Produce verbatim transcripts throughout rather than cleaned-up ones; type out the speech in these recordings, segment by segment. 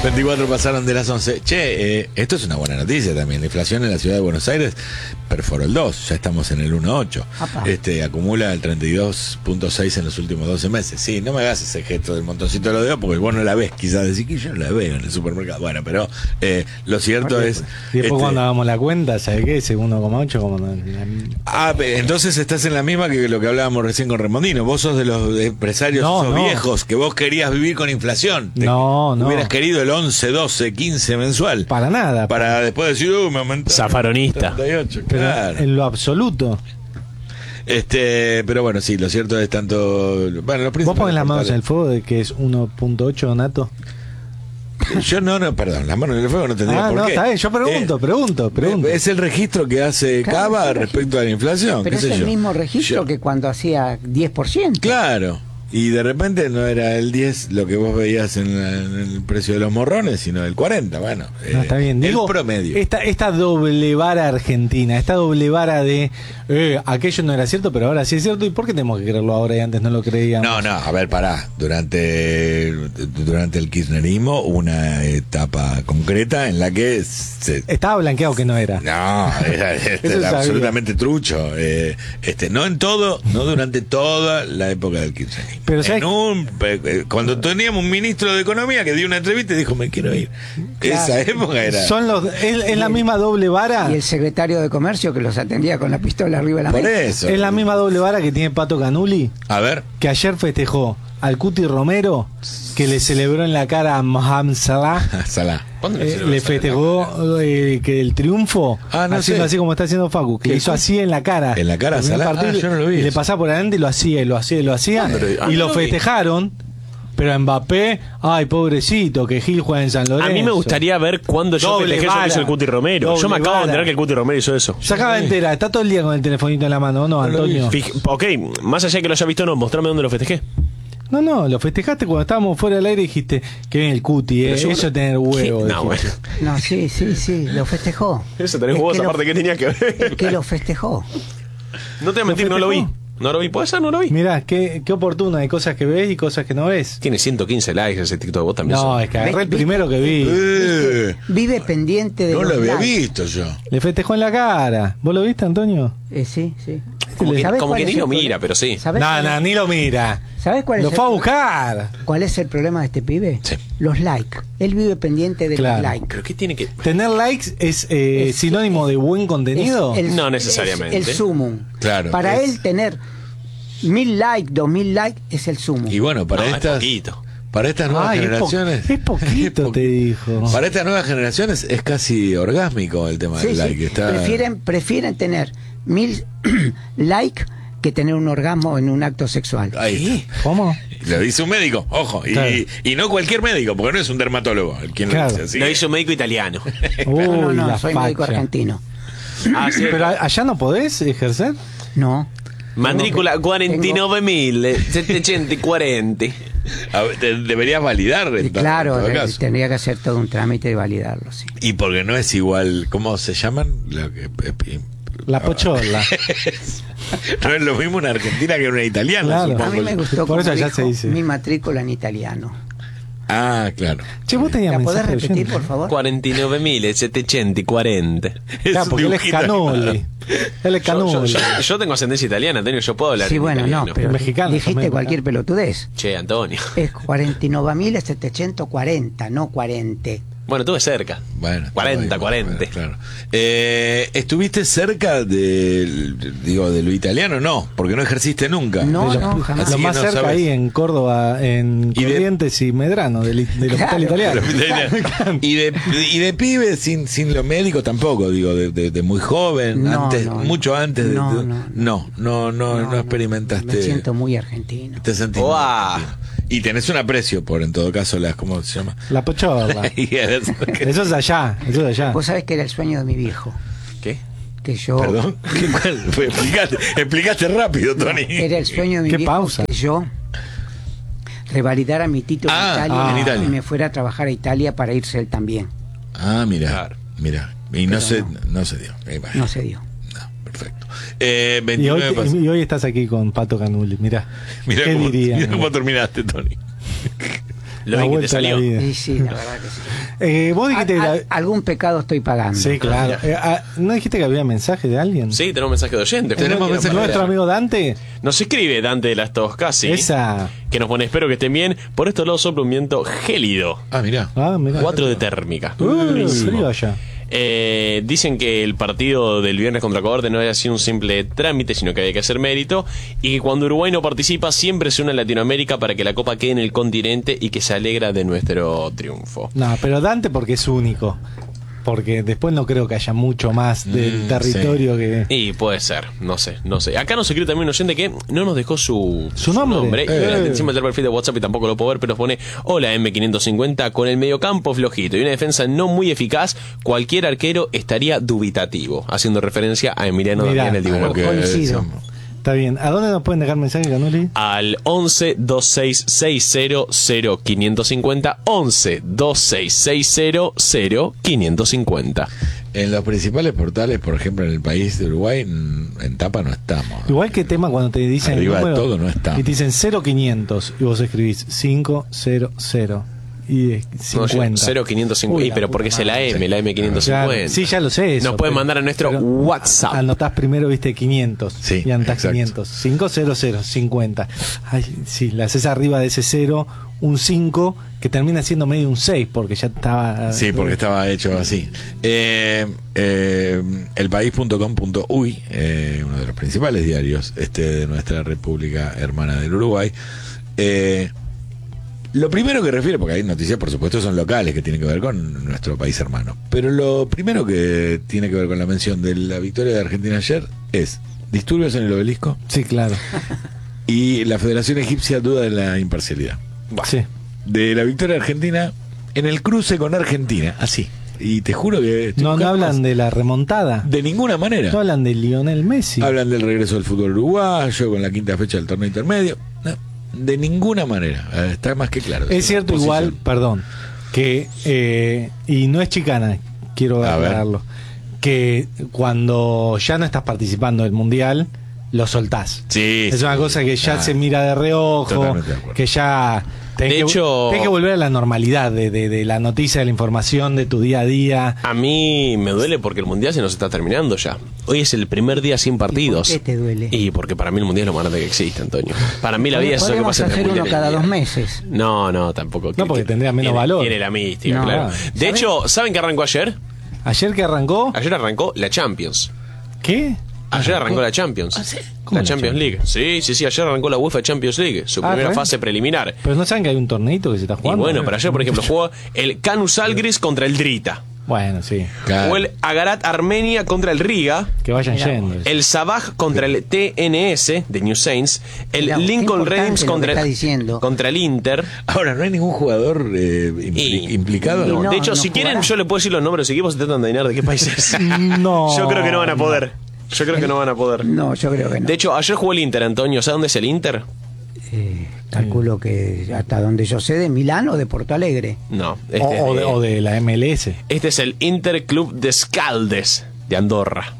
veinticuatro pasaron de las once. Che, eh, esto es una buena noticia también. La inflación en la ciudad de Buenos Aires perforó el dos, ya estamos en el uno coma ocho. Este, acumula el treinta y dos punto seis en los últimos doce meses. Sí, no me hagas ese gesto del montoncito de los dedos porque vos no la ves, quizás decís que yo no la veo en el supermercado. Bueno, pero eh, lo cierto Porque, es... Y después este, cuando hagamos la cuenta, ¿sabes qué? Ese uno coma ocho como... Ah, entonces estás en la misma que lo que hablábamos recién con Remondino. Vos sos de los empresarios No, esos no. viejos que vos querías vivir con inflación. Te- No, no. Hubieras querido el once, doce, quince mensual. Para nada. Para después decir, uy, me aumentaron. Zafaronista. treinta y ocho, Pero claro. en lo absoluto. Este, pero bueno, sí, lo cierto es tanto. Bueno, los ¿Vos ponés las manos en el portales- fuego de que es uno punto ocho, Donato? Yo no, no, perdón, las manos en el fuego no tendría Ah, por no, qué. está bien. Yo pregunto, Eh, pregunto, pregunto. Es el registro que hace Claro, Cava es el respecto a la inflación. Pero qué es sé el yo. mismo registro Yo- que cuando hacía diez por ciento. Claro. Y de repente no era el diez lo que vos veías en, la- en el precio de los morrones, sino el cuarenta. Bueno, No, eh, está bien. Digo, el promedio. Esta, esta doble vara argentina, esta doble vara de eh, aquello no era cierto, pero ahora sí es cierto. ¿Y por qué tenemos que creerlo ahora y antes no lo creíamos? No, no, a ver, pará. Durante, durante el kirchnerismo hubo una etapa concreta en la que se... Estaba blanqueado que no era. No, era, este, Eso era sabía. absolutamente trucho. Eh, este, no en todo, no durante toda la época del kirchnerismo. Pero, ¿sabes? En un, eh, cuando teníamos un ministro de Economía que dio una entrevista y dijo, me quiero ir. Esa época era... Son los, es, es la misma doble vara. Y el secretario de Comercio que los atendía con la pistola arriba de la Por mesa. eso. Es la misma doble vara que tiene Pato Canuli, A ver. que ayer festejó al Cuti Romero, que le celebró en la cara a Mohamed Salah. Salah. ¿Cuándo le Eh, celebró le esa festejó eh, que el triunfo, Ah, no haciendo sé. así como está haciendo Facu, que ¿Qué le hizo fue? así en la cara. ¿En la cara a El primer Salah? partido, Ah, yo no lo vi y le eso. pasaba por adelante y lo hacía, y lo hacía, y lo hacía. ¿Cuándo lo vi? Ah, y no lo lo vi. festejaron, pero a Mbappé, ay, pobrecito, que Gil juega en San A Lorenzo. mí me gustaría ver cuándo yo Doble festejé eso que vara. hizo el Cuti Romero. Doble Yo me acabo vara. de enterar que el Cuti Romero hizo eso. Se acaba de enterar, está todo el día con el telefonito en la mano, ¿no, lo vi. Antonio? Fij- ok, más allá de que lo haya visto o no, mostrame dónde lo festejé. No, no, lo festejaste cuando estábamos fuera del aire y dijiste que bien el Cuti, eh, Pero yo- eso es tener huevo. No, bueno. dijiste. No, sí, sí, sí, lo festejó. Eso tenés Es huevos, que lo- aparte, ¿qué tenía que ver? Es que lo festejó. No te voy a mentir, no lo vi. festejó? No lo vi, puede ser, no lo vi. Mirá, qué, qué oportuno, hay cosas que ves y cosas que no ves. Tiene ciento quince likes ese TikTok, vos también. No, sos. es que agarré el ¿Ves? primero que vi. Eh, Vive pendiente de no los lo había likes. visto yo. Le festejó en la cara. ¿Vos lo viste, Antonio? Eh, sí, sí. Como que, ¿Sabés como cuál que es ni el lo problema? mira, pero sí. ¿Sabés No, cuál no, es- ni lo mira. ¿Sabés cuál es Lo el fue a pro- buscar. ¿Cuál es el problema de este pibe? Sí. Los likes. Él vive pendiente de Claro. los likes. ¿Pero qué tiene que...? ¿Tener likes es, eh, Es- sinónimo de buen contenido? Es el- No necesariamente. es el sumum. Claro, Para es- él tener mil likes, dos mil likes es el sumum. Y bueno, para No, es estas poquito. para estas nuevas Ay, es po- generaciones es poquito, po- te dijo. Para estas nuevas generaciones es casi orgásmico el tema Sí, del sí. like. Está... Prefieren, prefieren tener mil likes que tener un orgasmo en un acto sexual. Ahí ¿Cómo? está. Lo dice un médico, ojo, y, Claro. y no cualquier médico, porque no es un dermatólogo el quien Claro. lo dice así. Lo hizo un médico italiano. Uy, no, no, no, la soy médico facha. argentino. Ah, sí. Pero a- allá no podés ejercer. No. Mandrícula Tengo- cuarenta y nueve mil setecientos cuarenta. A ver, te- deberías validar en, Y to- claro, en todo de- caso. tendría que hacer todo un trámite y validarlo, sí. Y porque no es igual, ¿cómo se llaman? Lo que- eh, La pochola. no es lo mismo una argentina que una italiana, Claro. supongo. A mí me gustó Por como eso ya dijo se dice. mi matrícula en italiano. Ah, claro. Che, vos tenías ¿La podés mensaje repetir, oyente. por favor? cuarenta y nueve mil setecientos cuarenta. Es Claro, un porque él es dibujito canoli. animado. Él es Yo, yo, canoli. yo, yo tengo ascendencia italiana, Antonio, yo puedo hablar Sí, en bueno, no, italiano. pero Mexicano dijiste también, cualquier pelotudez. Che, Antonio. Es cuarenta y nueve mil setecientos cuarenta, no cuarenta. Bueno, estuve cerca. Bueno, cuarenta, está bien, cuarenta. bueno, claro. Eh, ¿Estuviste cerca de, digo, de lo italiano? No, porque no ejerciste nunca. No, De lo- no, jamás. Lo Así más que no cerca sabes. ahí en Córdoba, en Y de- Corrientes y Medrano, del, del hospital Claro. italiano. Y de, y de pibe sin, sin lo médico tampoco, digo, de, de, de muy joven, No, antes, no, mucho antes de, no, de- no, no, no, no, no experimentaste. Me siento muy argentino. Te sentís muy Uah. argentino. Y tenés un aprecio por, en todo caso, las, ¿cómo se llama? La pochola. Y eres- Eso es allá, eso es allá. Vos sabés que era el sueño de mi viejo. ¿Qué? Que yo. ¿Perdón? ¿Qué, cuál? Fue, explicaste, explicaste rápido, Tony. Era el sueño de mi ¿Qué viejo pausa? que yo revalidara mi título Ah, en, Italia, ah, en Italia. y me fuera a trabajar a Italia para irse él también. Ah, mira, Claro. mira. Y no Pero se, no. no se dio. Ahí va. No se dio. No, perfecto. Eh, Y veintinueve hoy, pas- y hoy estás aquí con Pato Canuli. Mirá, Mirá ¿qué cómo, diría? mirá cómo terminaste, Tony. Lo La bien que te vuelta a la salió. vida. Sí, sí, la verdad que sí. Eh, vos dijiste Al- que al- la- algún pecado estoy pagando. Sí, claro. Eh, ah, ¿No dijiste que había mensaje de alguien? Sí, tenemos mensaje de oyente. Tenemos ¿Cómo mensaje quiero de- ¿Nuestro para- amigo Dante? Nos escribe Dante de las Toscas, sí. Esa. Que nos pone, espero que estén bien. Por estos lados sopla un viento gélido. Ah, mirá. Ah, mira. cuatro de térmica. Uh, frío allá. Eh, dicen que el partido del viernes contra Ecuador no había sido un simple trámite, sino que había que hacer mérito, y que cuando Uruguay no participa siempre se une a Latinoamérica para que la Copa quede en el continente y que se alegra de nuestro triunfo. No, pero Dante porque es único. Porque después no creo que haya mucho más del Mm, territorio que... Y puede ser, no sé, no sé. Acá nos escribe también un oyente que no nos dejó su, Su nombre. Y Eh. delante encima del perfil de WhatsApp y tampoco lo puedo ver, pero nos pone: hola M quinientos cincuenta, con el mediocampo flojito y una defensa no muy eficaz, cualquier arquero estaría dubitativo, haciendo referencia a Emiliano Mirá, Damián el Dibu Ah, lo Martínez. que Coincido. decíamos. Está bien. ¿A dónde nos pueden dejar mensaje, Canuli? Al once veintiséis sesenta cero quinientos cincuenta, once veintiséis sesenta cero quinientos cincuenta. En los principales portales, por ejemplo, en el país de Uruguay, mm, en tapa no estamos. Igual que tema cuando te dicen Arriba el de número todo no está. y te dicen cero quinientos y vos escribís cinco cero cero y es No, cincuenta. cero quinientos cincuenta. Uy, Y, la pero puta porque es la madre. M, la M quinientos cincuenta. Claro, sí, ya lo sé eso, Nos pueden pero- mandar a nuestro pero WhatsApp. Anotás primero, viste, quinientos Sí, y anotás exacto. quinientos. cinco cero cero, cincuenta. Ay, sí, le haces arriba de ese cero un cinco que termina siendo medio un seis porque ya estaba... Sí, porque estaba hecho así. Eh, eh, elpaís punto com punto uy, eh, uno de los principales diarios este de nuestra República Hermana del Uruguay. Eh, lo primero que refiere, porque hay noticias, por supuesto, son locales que tienen que ver con nuestro país hermano. Pero lo primero que tiene que ver con la mención de la victoria de Argentina ayer es disturbios en el obelisco Sí, claro. y la Federación Egipcia duda de la imparcialidad. Sí. De la victoria argentina en el cruce con Argentina, así. Y te juro que... estoy No, no buscando hablan más. de la remontada. De ninguna manera. No hablan de Lionel Messi. Hablan del regreso del fútbol uruguayo con la quinta fecha del torneo intermedio. No, de ninguna manera. Eh, Está más que claro. Es cierto, una igual, posición. perdón, que, eh, y no es chicana, quiero A ver. aclararlo, que cuando ya no estás participando del Mundial, lo soltás. Sí, Es sí. una cosa que ya Ah, se mira de reojo, totalmente de acuerdo. que ya... tenés De que, hecho- tenés que volver a la normalidad de, de, de la noticia, de la información, de tu día a día. A mí me duele porque el mundial se nos está terminando ya. Hoy es el primer día sin partidos. ¿Y por qué te duele? Y porque para mí el mundial es lo más grande que existe, Antonio. Para mí la vida es eso que Podemos pasa entre hacer el uno mundial y el cada dos mundial. meses. No, no, tampoco. No, porque tendría menos tiene, valor. Tiene la mística, No. claro. De ¿Sabes? hecho, ¿saben qué arrancó ayer? Ayer que arrancó, Ayer arrancó la Champions. ¿qué? Ayer arrancó la Champions. ¿Cómo La la Champions League. Sí, sí, sí, ayer arrancó la UEFA Champions League, su Ah, primera ¿re? fase preliminar. Pero no saben que hay un torneito que se está Y jugando. bueno, para ayer, por ejemplo, jugó el Canus Algris contra el Drita. Bueno, sí, Claro. O el Agarat Armenia contra el Riga. que vayan Mirá, yendo. El Sabaj contra el T N S de New Saints. El Mirá, qué Lincoln importante Reims lo que contra, está diciendo. contra el Inter. Ahora, ¿no hay ningún jugador eh, impli- Y- implicado? No, no, de hecho, no si quieren, jugará. yo le puedo decir los nombres de los equipos y tratan de adivinar de qué países. No. Yo creo que no van a poder. Yo creo que no van a poder. No, yo creo que no. De hecho, ayer jugó el Inter, Antonio. ¿Sabes dónde es el Inter? Eh, calculo que hasta donde yo sé, de Milán o de Porto Alegre. No. Este, O, es o de, de- o de la M L S, este es el Inter Club de Scaldes de Andorra.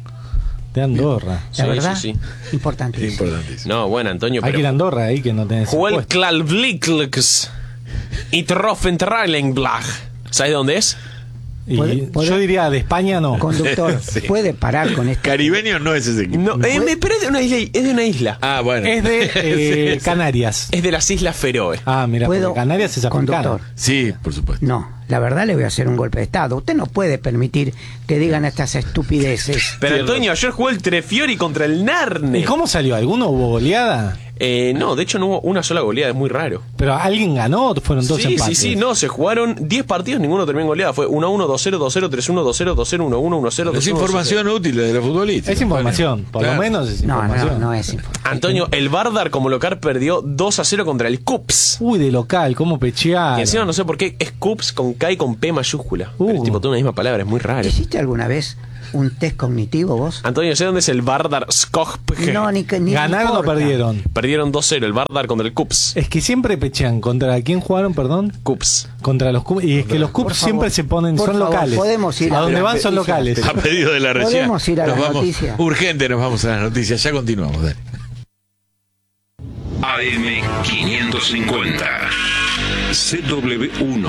de Andorra. La Sí, verdad, sí, importantísimo. Importantísimo. No, bueno, Antonio, Hay que ir a pero Andorra ahí que no tenés jugó el impuesto. Klalvliklks y Troffentrailenblach. ¿Sabes dónde es? Y ¿Puede- puede- yo diría de España no. Conductor, Sí. puede parar con esto. Caribeño no es ese equipo. No, eh, me- pero es de una isla. Es de una isla. Ah, bueno. Es de eh, Sí, sí. Canarias. Es de las Islas Feroe. Ah, mira, ¿Puedo, porque Canarias es africano. conductor? Sí, por supuesto. No, la verdad le voy a hacer un golpe de estado. Usted no puede permitir que digan estas estupideces. Pero Antonio, ayer jugó el Trefiori contra el Narne. ¿Y cómo salió? ¿Alguno hubo goleada? Eh, no, de hecho no hubo una sola goleada, es muy raro. ¿Pero alguien ganó o fueron dos Sí, sí, empates? sí, no, se jugaron diez partidos, ninguno terminó en goleada. Fue uno a uno, dos cero, dos cero, tres uno, dos cero, dos cero, uno uno, uno cero, dos Es uno. información útil de los futbolistas. Es información, por Claro. lo menos es No, información. no, no es información. Antonio, el Vardar como local perdió dos a cero contra el Cups. Uy, de local, ¿cómo pechear? Y encima no sé por qué es Cups con K y con P mayúscula. Uh. Pero es tipo toda una misma palabra, es muy raro. ¿Hiciste alguna vez un test cognitivo vos? Antonio, ¿sé dónde es el Vardar Skopje? No, ni que ni ¿Ganaron o importa. perdieron? Perdieron dos cero el Vardar contra el Cups. Es que siempre pechean. ¿Contra quién jugaron, perdón? Cups. Contra los Cubs. Y es que los Por Cubs favor, siempre se ponen, por son favor, locales. podemos ir a a donde las van son noticias. locales. A pedido de la región. Podemos ir a Nos las vamos- noticias. Urgente nos vamos a las noticias. Ya continuamos, dale. A M quinientos cincuenta. C W uno.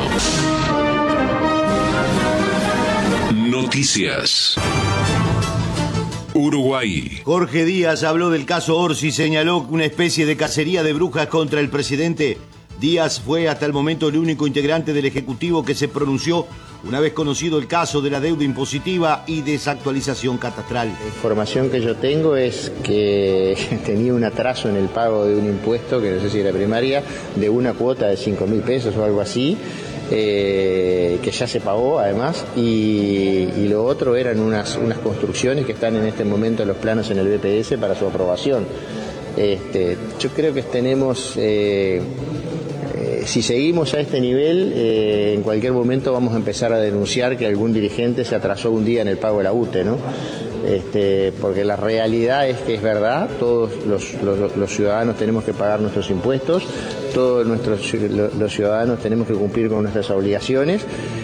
Noticias. Uruguay. Jorge Díaz habló del caso Orsi y señaló una especie de cacería de brujas contra el presidente. Díaz fue hasta el momento el único integrante del Ejecutivo que se pronunció una vez conocido el caso de la deuda impositiva y desactualización catastral. La información que yo tengo es que tenía un atraso en el pago de un impuesto, que no sé si era primaria, de una cuota de cinco mil pesos o algo así, eh, que ya se pagó además, y, y lo otro eran unas, unas construcciones que están en este momento en los planos en el B P S para su aprobación. Este, yo creo que tenemos... Eh, Si seguimos a este nivel, eh, en cualquier momento vamos a empezar a denunciar que algún dirigente se atrasó un día en el pago de la U T E, ¿no? Este, porque la realidad es que es verdad, todos los, los, los ciudadanos tenemos que pagar nuestros impuestos, todos nuestros los ciudadanos tenemos que cumplir con nuestras obligaciones,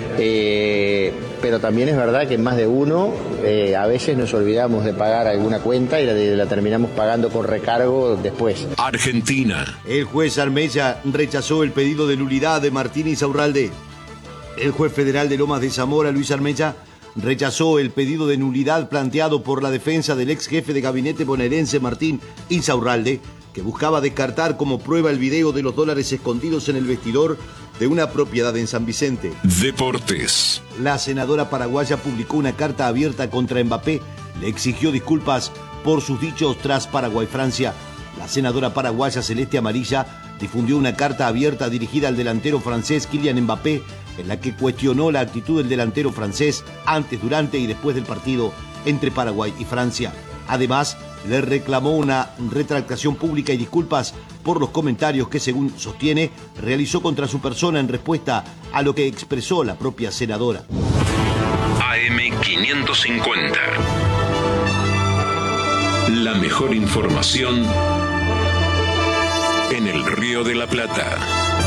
eh, pero también es verdad que más de uno eh, a veces nos olvidamos de pagar alguna cuenta y la, la terminamos pagando con recargo después. Argentina. El juez Armella rechazó el pedido de nulidad de Martín Insaurralde. El juez federal de Lomas de Zamora, Luis Armella, rechazó el pedido de nulidad planteado por la defensa del ex jefe de gabinete bonaerense Martín Insaurralde, que buscaba descartar como prueba el video de los dólares escondidos en el vestidor de una propiedad en San Vicente. Deportes. La senadora paraguaya publicó una carta abierta contra Mbappé, le exigió disculpas por sus dichos tras Paraguay-Francia. La senadora paraguaya Celeste Amarilla difundió una carta abierta dirigida al delantero francés Kylian Mbappé, en la que cuestionó la actitud del delantero francés antes, durante y después del partido entre Paraguay y Francia. Además, le reclamó una retractación pública y disculpas por los comentarios que, según sostiene, realizó contra su persona en respuesta a lo que expresó la propia senadora. A M quinientos cincuenta. La mejor información en el Río de la Plata.